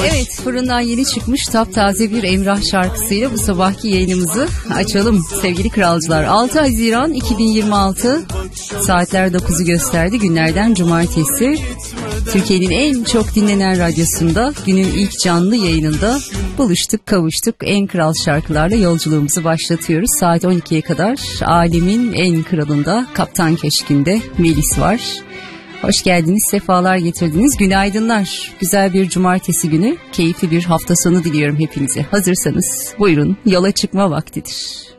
Evet, fırından yeni çıkmış taptaze bir Emrah şarkısıyla bu sabahki yayınımızı açalım sevgili kralcılar. 6 Haziran 2026, saatler 9'u gösterdi, günlerden cumartesi. Türkiye'nin en çok dinlenen radyosunda günün ilk canlı yayınında buluştuk, kavuştuk. En kral şarkılarla yolculuğumuzu başlatıyoruz. Saat 12'ye kadar alemin en kralında, Kaptan Keşkinde Melis var. Hoş geldiniz, sefalar getirdiniz, günaydınlar. Güzel bir cumartesi günü, keyifli bir hafta sonu diliyorum hepinize. Hazırsanız buyurun, yola çıkma vaktidir.